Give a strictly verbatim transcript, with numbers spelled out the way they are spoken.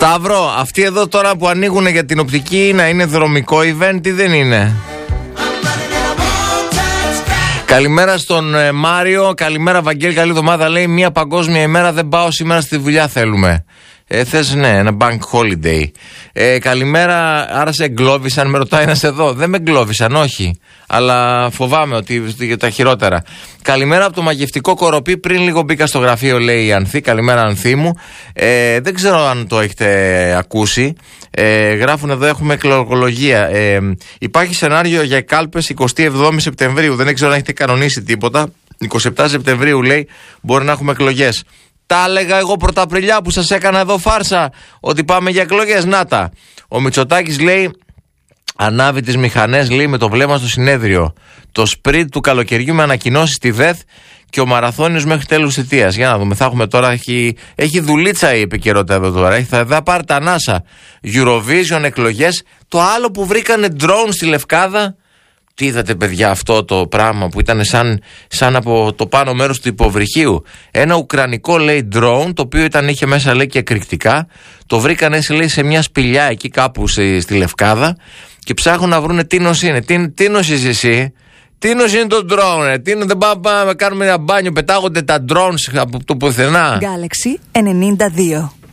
Σταύρο, αυτοί εδώ τώρα που ανοίγουν για την οπτική να είναι δρομικό event ή δεν είναι? Καλημέρα στον ε, Μάριο, καλημέρα Βαγγέλη, καλή εβδομάδα. Λέει μια παγκόσμια ημέρα, δεν πάω σήμερα στη δουλειά θέλουμε. Ε, θες ναι, ένα bank holiday. Ε, καλημέρα, άρα σε εγκλώβησαν, με ρωτάει ένας εδώ. Δεν με εγκλώβησαν, όχι. Αλλά φοβάμαι ότι για τα χειρότερα. Καλημέρα από το μαγευτικό Κοροπή. Πριν λίγο μπήκα στο γραφείο, λέει η Ανθή. Καλημέρα, Ανθή μου. Ε, δεν ξέρω αν το έχετε ακούσει. Ε, γράφουν εδώ, έχουμε εκλογολογία. Ε, υπάρχει σενάριο για κάλπες εικοστή εβδόμη Σεπτεμβρίου. Δεν ξέρω αν έχετε κανονίσει τίποτα. εικοστή εβδόμη Σεπτεμβρίου, λέει, μπορεί να έχουμε εκλογές. Τα έλεγα εγώ Πρωταπριλιά που σας έκανα εδώ φάρσα ότι πάμε για εκλογές. Να τα. Ο Μητσοτάκης λέει ανάβει τις μηχανές, λέει, με το βλέμμα στο συνέδριο. Το σπριτ του καλοκαιριού με ανακοινώσεις στη ΔΕΘ και ο μαραθώνιος μέχρι τέλους θητείας. Για να δούμε, θα έχουμε τώρα, έχει, έχει δουλίτσα η επικαιρότητα εδώ τώρα. Έχει, θα, θα πάρει τα NASA. Eurovision, εκλογές. Το άλλο που βρήκανε drone στη Λευκάδα. Τι είδατε, παιδιά, αυτό το πράγμα που ήταν σαν, σαν από το πάνω μέρος του υποβρυχίου? Ένα ουκρανικό, λέει, drone, το οποίο ήταν, είχε μέσα, λέει, και εκρηκτικά. Το βρήκανε, λέει, σε μια σπηλιά εκεί κάπου στη, στη Λευκάδα και ψάχνουν να βρούνε τι νος είναι. Τι, τι νος είσαι εσύ? Τι νος είναι το drone? Τι, δεν πάμε να κάνουμε ένα μπάνιο, πετάγονται τα drones από το πουθενά. Galaxy ενενήντα δύο.